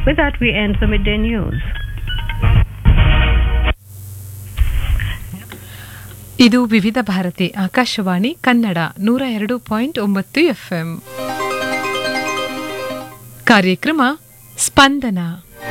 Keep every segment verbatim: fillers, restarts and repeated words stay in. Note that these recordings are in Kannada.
With that, we end the midday news. ಇದು ವಿವಿಧ ಭಾರತಿ ಆಕಾಶವಾಣಿ ಕನ್ನಡ ನೂರ ಎರಡು ಪಾಯಿಂಟ್ ಒಂಬತ್ತು ಎಫ್ಎಂ. ಕಾರ್ಯಕ್ರಮ ಸ್ಪಂದನ.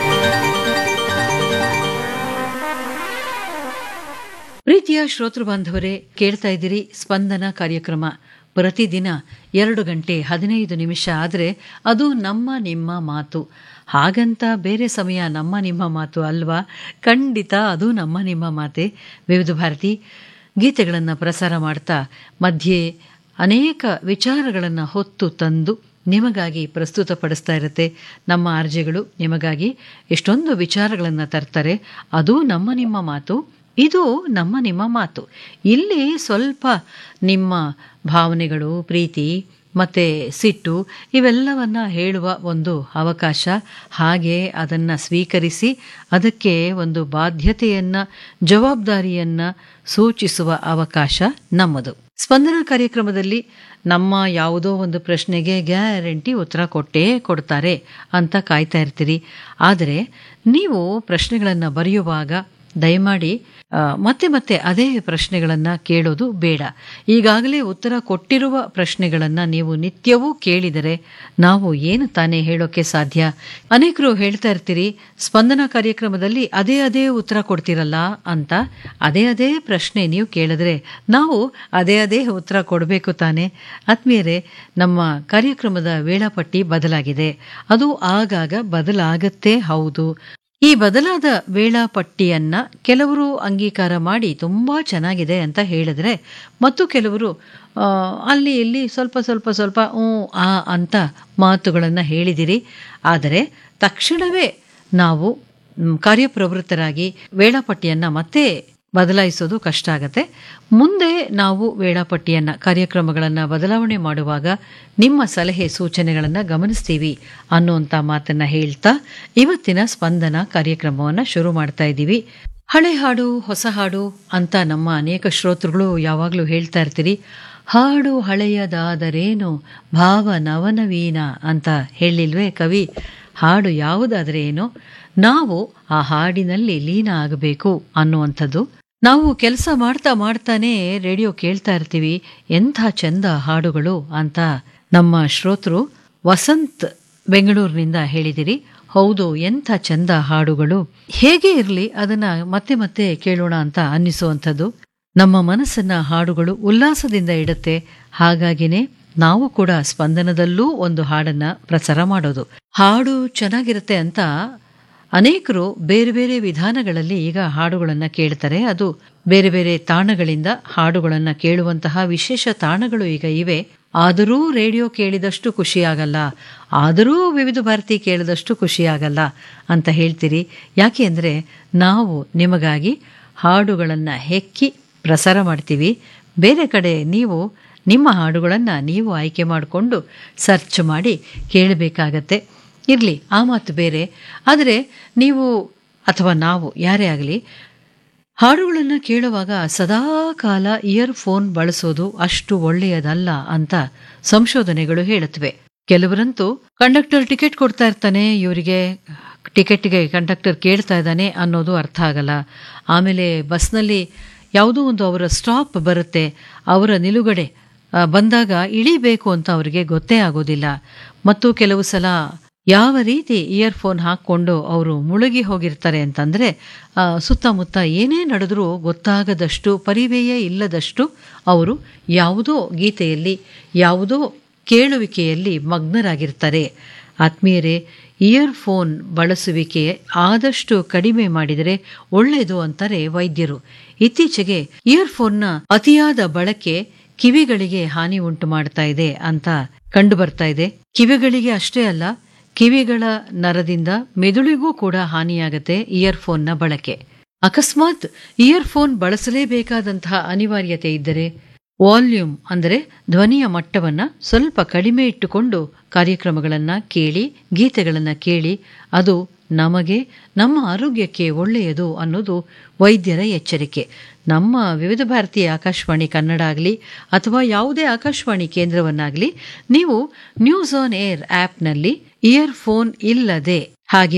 ಪ್ರೀತಿಯ ಶ್ರೋತೃ ಬಾಂಧವರೇ, ಕೇಳ್ತಾ ಇದ್ದೀರಿ ಸ್ಪಂದನ ಕಾರ್ಯಕ್ರಮ. ಪ್ರತಿದಿನ ಎರಡು ಗಂಟೆ ಹದಿನೈದು ನಿಮಿಷ ಆದರೆ ಅದು ನಮ್ಮ ನಿಮ್ಮ ಮಾತು. ಹಾಗಂತ ಬೇರೆ ಸಮಯ ನಮ್ಮ ನಿಮ್ಮ ಮಾತು ಅಲ್ವಾ? ಖಂಡಿತ ಅದು ನಮ್ಮ ನಿಮ್ಮ ಮಾತೆ. ವಿವಿಧ ಭಾರತಿ ಗೀತೆಗಳನ್ನು ಪ್ರಸಾರ ಮಾಡ್ತಾ ಮಧ್ಯೆ ಅನೇಕ ವಿಚಾರಗಳನ್ನು ಹೊತ್ತು ತಂದು ನಿಮಗಾಗಿ ಪ್ರಸ್ತುತಪಡಿಸ್ತಾ ಇರುತ್ತೆ. ನಮ್ಮ ಆರ್ಜೆಗಳು ನಿಮಗಾಗಿ ಎಷ್ಟೊಂದು ವಿಚಾರಗಳನ್ನು ತರ್ತಾರೆ. ಅದು ನಮ್ಮ ನಿಮ್ಮ ಮಾತು. ಇದು ನಮ್ಮ ನಿಮ್ಮ ಮಾತು. ಇಲ್ಲಿ ಸ್ವಲ್ಪ ನಿಮ್ಮ ಭಾವನೆಗಳು, ಪ್ರೀತಿ ಮತ್ತು ಸಿಟ್ಟು ಇವೆಲ್ಲವನ್ನ ಹೇಳುವ ಒಂದು ಅವಕಾಶ, ಹಾಗೆ ಅದನ್ನು ಸ್ವೀಕರಿಸಿ ಅದಕ್ಕೆ ಒಂದು ಬಾಧ್ಯತೆಯನ್ನು, ಜವಾಬ್ದಾರಿಯನ್ನು ಸೂಚಿಸುವ ಅವಕಾಶ ನಮ್ಮದು. ಸ್ಪಂದನ ಕಾರ್ಯಕ್ರಮದಲ್ಲಿ ನಮ್ಮ ಯಾವುದೋ ಒಂದು ಪ್ರಶ್ನೆಗೆ ಗ್ಯಾರಂಟಿ ಉತ್ತರ ಕೊಟ್ಟೇ ಕೊಡ್ತಾರೆ ಅಂತ ಕಾಯ್ತಾ ಇರ್ತೀರಿ. ಆದರೆ ನೀವು ಪ್ರಶ್ನೆಗಳನ್ನು ಬರೆಯುವಾಗ ದಯಮಾಡಿ ಮತ್ತೆ ಮತ್ತೆ ಅದೇ ಪ್ರಶ್ನೆಗಳನ್ನು ಕೇಳೋದು ಬೇಡ. ಈಗಾಗಲೇ ಉತ್ತರ ಕೊಟ್ಟಿರುವ ಪ್ರಶ್ನೆಗಳನ್ನು ನೀವು ನಿತ್ಯವೂ ಕೇಳಿದರೆ ನಾವು ಏನು ತಾನೇ ಹೇಳೋಕೆ ಸಾಧ್ಯ? ಅನೇಕರು ಹೇಳ್ತಾ ಇರ್ತೀರಿ, ಸ್ಪಂದನ ಕಾರ್ಯಕ್ರಮದಲ್ಲಿ ಅದೇ ಅದೇ ಉತ್ತರ ಕೊಡ್ತಿರಲ್ಲ ಅಂತ. ಅದೇ ಅದೇ ಪ್ರಶ್ನೆ ನೀವು ಕೇಳಿದ್ರೆ ನಾವು ಅದೇ ಅದೇ ಉತ್ತರ ಕೊಡಬೇಕು ತಾನೆ? ಆತ್ಮೀಯರೇ, ನಮ್ಮ ಕಾರ್ಯಕ್ರಮದ ವೇಳಾಪಟ್ಟಿ ಬದಲಾಗಿದೆ. ಅದು ಆಗಾಗ ಬದಲಾಗತ್ತೆ, ಹೌದು. ಈ ಬದಲಾದ ವೇಳಾಪಟ್ಟಿಯನ್ನ ಕೆಲವರು ಅಂಗೀಕಾರ ಮಾಡಿ ತುಂಬಾ ಚೆನ್ನಾಗಿದೆ ಅಂತ ಹೇಳಿದ್ರೆ, ಮತ್ತು ಕೆಲವರು ಅಲ್ಲಿ ಇಲ್ಲಿ ಸ್ವಲ್ಪ ಸ್ವಲ್ಪ ಸ್ವಲ್ಪ ಹ್ಞೂ ಆ ಅಂತ ಮಾತುಗಳನ್ನು ಹೇಳಿದಿರಿ. ಆದರೆ ತಕ್ಷಣವೇ ನಾವು ಕಾರ್ಯಪ್ರವೃತ್ತರಾಗಿ ವೇಳಾಪಟ್ಟಿಯನ್ನು ಮತ್ತೆ ಬದಲಾಯಿಸೋದು ಕಷ್ಟ ಆಗತ್ತೆ. ಮುಂದೆ ನಾವು ವೇಳಾಪಟ್ಟಿಯನ್ನು, ಕಾರ್ಯಕ್ರಮಗಳನ್ನು ಬದಲಾವಣೆ ಮಾಡುವಾಗ ನಿಮ್ಮ ಸಲಹೆ ಸೂಚನೆಗಳನ್ನು ಗಮನಿಸ್ತೀವಿ ಅನ್ನುವಂಥ ಮಾತನ್ನು ಹೇಳ್ತಾ ಇವತ್ತಿನ ಸ್ಪಂದನ ಕಾರ್ಯಕ್ರಮವನ್ನು ಶುರು ಮಾಡ್ತಾ ಇದ್ದೀವಿ. ಹಳೆ ಹಾಡು ಹೊಸ ಹಾಡು ಅಂತ ನಮ್ಮ ಅನೇಕ ಶ್ರೋತೃಗಳು ಯಾವಾಗಲೂ ಹೇಳ್ತಾ ಇರ್ತೀರಿ. ಹಾಡು ಹಳೆಯದಾದರೇನು ಭಾವ ನವನವೀನ ಅಂತ ಹೇಳಿಲ್ವೇ ಕವಿ? ಹಾಡು ಯಾವುದಾದರೆ ಏನೋ, ನಾವು ಆ ಹಾಡಿನಲ್ಲಿ ಲೀನ ಆಗಬೇಕು ಅನ್ನುವಂಥದ್ದು. ನಾವು ಕೆಲಸ ಮಾಡ್ತಾ ಮಾಡ್ತಾನೆ ರೇಡಿಯೋ ಕೇಳ್ತಾ ಇರ್ತೀವಿ, ಎಂಥ ಚಂದ ಹಾಡುಗಳು ಅಂತ ನಮ್ಮ ಶ್ರೋತೃ ವಸಂತ್ ಬೆಂಗಳೂರಿನಿಂದ ಹೇಳಿದಿರಿ. ಹೌದು, ಎಂಥ ಚಂದ ಹಾಡುಗಳು. ಹೇಗೆ ಇರಲಿ ಅದನ್ನ ಮತ್ತೆ ಮತ್ತೆ ಕೇಳೋಣ ಅಂತ ಅನ್ನಿಸುವಂಥದ್ದು. ನಮ್ಮ ಮನಸ್ಸನ್ನ ಹಾಡುಗಳು ಉಲ್ಲಾಸದಿಂದ ಇಡುತ್ತೆ. ಹಾಗಾಗಿನೇ ನಾವು ಕೂಡ ಸ್ಪಂದನದಲ್ಲೂ ಒಂದು ಹಾಡನ್ನ ಪ್ರಸಾರ ಮಾಡೋದು. ಹಾಡು ಚೆನ್ನಾಗಿರುತ್ತೆ ಅಂತ ಅನೇಕರು ಬೇರೆ ಬೇರೆ ವಿಧಾನಗಳಲ್ಲಿ ಈಗ ಹಾಡುಗಳನ್ನು ಕೇಳ್ತಾರೆ. ಅದು ಬೇರೆ ಬೇರೆ ತಾಣಗಳಿಂದ ಹಾಡುಗಳನ್ನು ಕೇಳುವಂತಹ ವಿಶೇಷ ತಾಣಗಳು ಈಗ ಇವೆ. ಆದರೂ ರೇಡಿಯೋ ಕೇಳಿದಷ್ಟು ಖುಷಿಯಾಗಲ್ಲ, ಆದರೂ ವಿವಿಧ ಭಾರತಿ ಕೇಳಿದಷ್ಟು ಖುಷಿಯಾಗಲ್ಲ ಅಂತ ಹೇಳ್ತೀರಿ. ಯಾಕೆ ಅಂದರೆ ನಾವು ನಿಮಗಾಗಿ ಹಾಡುಗಳನ್ನು ಹೆಕ್ಕಿ ಪ್ರಸಾರ ಮಾಡ್ತೀವಿ. ಬೇರೆ ಕಡೆ ನೀವು ನಿಮ್ಮ ಹಾಡುಗಳನ್ನು ನೀವು ಆಯ್ಕೆ ಮಾಡಿಕೊಂಡು ಸರ್ಚ್ ಮಾಡಿ ಕೇಳಬೇಕಾಗತ್ತೆ. ಇರಲಿ, ಆ ಮಾತು ಬೇರೆ. ಆದರೆ ನೀವು ಅಥವಾ ನಾವು ಯಾರೇ ಆಗಲಿ ಹಾಡುಗಳನ್ನು ಕೇಳುವಾಗ ಸದಾ ಕಾಲ ಇಯರ್ಫೋನ್ ಬಳಸೋದು ಅಷ್ಟು ಒಳ್ಳೆಯದಲ್ಲ ಅಂತ ಸಂಶೋಧನೆಗಳು ಹೇಳುತ್ತವೆ. ಕೆಲವರಂತೂ ಕಂಡಕ್ಟರ್ ಟಿಕೆಟ್ ಕೊಡ್ತಾ ಇರ್ತಾನೆ, ಇವರಿಗೆ ಟಿಕೆಟ್ಗೆ ಕಂಡಕ್ಟರ್ ಕೇಳ್ತಾ ಇದ್ದಾನೆ ಅನ್ನೋದು ಅರ್ಥ ಆಗಲ್ಲ. ಆಮೇಲೆ ಬಸ್ನಲ್ಲಿ ಯಾವುದೋ ಒಂದು ಅವರ ಸ್ಟಾಪ್ ಬರುತ್ತೆ, ಅವರ ನಿಲುಗಡೆ ಬಂದಾಗ ಇಳಿಬೇಕು ಅಂತ ಅವರಿಗೆ ಗೊತ್ತೇ ಆಗೋದಿಲ್ಲ. ಮತ್ತು ಕೆಲವು ಸಲ ಯಾವ ರೀತಿ ಇಯರ್ಫೋನ್ ಹಾಕ್ಕೊಂಡು ಅವರು ಮುಳುಗಿ ಹೋಗಿರ್ತಾರೆ ಅಂತಂದರೆ ಸುತ್ತಮುತ್ತ ಏನೇ ನಡೆದ್ರೂ ಗೊತ್ತಾಗದಷ್ಟು, ಪರಿವೆಯೇ ಇಲ್ಲದಷ್ಟು ಅವರು ಯಾವುದೋ ಗೀತೆಯಲ್ಲಿ, ಯಾವುದೋ ಕೇಳುವಿಕೆಯಲ್ಲಿ ಮಗ್ನರಾಗಿರ್ತಾರೆ. ಆತ್ಮೀಯರೇ, ಇಯರ್ಫೋನ್ ಬಳಸುವಿಕೆ ಆದಷ್ಟು ಕಡಿಮೆ ಮಾಡಿದರೆ ಒಳ್ಳೆಯದು ಅಂತಾರೆ ವೈದ್ಯರು. ಇತ್ತೀಚೆಗೆ ಇಯರ್ಫೋನ್ನ ಅತಿಯಾದ ಬಳಕೆ ಕಿವಿಗಳಿಗೆ ಹಾನಿ ಉಂಟು ಮಾಡ್ತಾ ಇದೆ ಅಂತ ಕಂಡು ಬರ್ತಾ ಇದೆ. ಕಿವಿಗಳಿಗೆ ಅಷ್ಟೇ ಅಲ್ಲ, ಕಿವಿಗಳ ನರದಿಂದ ಮೆದುಳಿಗೂ ಕೂಡ ಹಾನಿಯಾಗತ್ತೆ ಇಯರ್ಫೋನ್ನ ಬಳಕೆ. ಅಕಸ್ಮಾತ್ ಇಯರ್ಫೋನ್ ಬಳಸಲೇಬೇಕಾದಂತಹ ಅನಿವಾರ್ಯತೆ ಇದ್ದರೆ ವಾಲ್ಯೂಮ್ ಅಂದರೆ ಧ್ವನಿಯ ಮಟ್ಟವನ್ನು ಸ್ವಲ್ಪ ಕಡಿಮೆ ಇಟ್ಟುಕೊಂಡು ಕಾರ್ಯಕ್ರಮಗಳನ್ನು ಕೇಳಿ, ಗೀತೆಗಳನ್ನು ಕೇಳಿ. ಅದು ನಮಗೆ, ನಮ್ಮ ಆರೋಗ್ಯಕ್ಕೆ ಒಳ್ಳೆಯದು ಅನ್ನೋದು ವೈದ್ಯರ ಎಚ್ಚರಿಕೆ. ನಮ್ಮ ವಿವಿಧ ಭಾರತೀಯ ಆಕಾಶವಾಣಿ ಕನ್ನಡ ಆಗಲಿ ಅಥವಾ ಯಾವುದೇ ಆಕಾಶವಾಣಿ ಕೇಂದ್ರವನ್ನಾಗಲಿ ನೀವು ನ್ಯೂಸ್ ಆನ್ ಏರ್ ಆಪ್ನಲ್ಲಿ ಇಯರ್ಫೋನ್ ಇಲ್ಲದೆ ಹಾಗೆ